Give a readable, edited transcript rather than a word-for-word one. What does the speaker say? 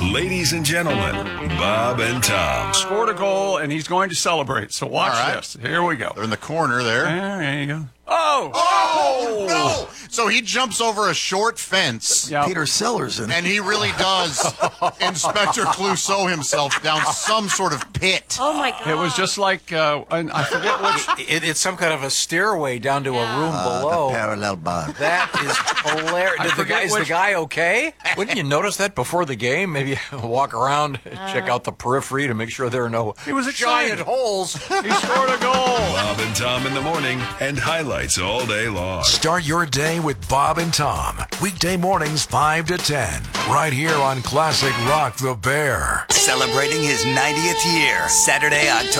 Ladies and gentlemen, Bob and Tom. Scored a goal, and he's going to celebrate. So watch this. Here we go. They're in the corner there. There you go. Oh! Oh, no! So he jumps over a short fence. Yep. Peter Sellers in it. And he really does Inspector Clouseau himself down some sort of pit. Oh, my God. It was just like, I forget which. It's some kind of a stairway down to a room below. Parallel bar. That is hilarious. Is the guy okay? Wouldn't you notice that before the game? Maybe walk around, check out the periphery to make sure there are no He was giant excited. holes. He scored a goal. Bob and Tom in the morning and highlights all day long. Start your day with Bob and Tom. Weekday mornings 5 to 10. Right here on Classic Rock the Bear. Celebrating his 90th year, Saturday, October